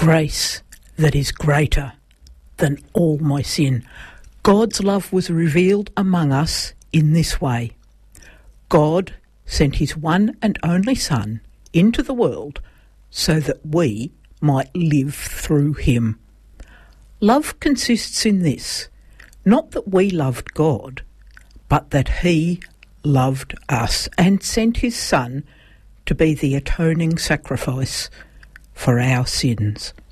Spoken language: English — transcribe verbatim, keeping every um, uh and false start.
grace that is greater than all my sin. God's love was revealed among us in this way. God sent his one and only Son into the world so that we might live through him. Love consists in this, not that we loved God, but that he loved us and sent his Son to be the atoning sacrifice for our sins.